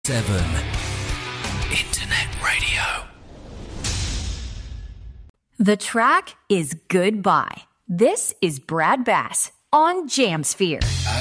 7 Internet Radio. The track is Goodbye. This is Brad Bass on Jamsphere.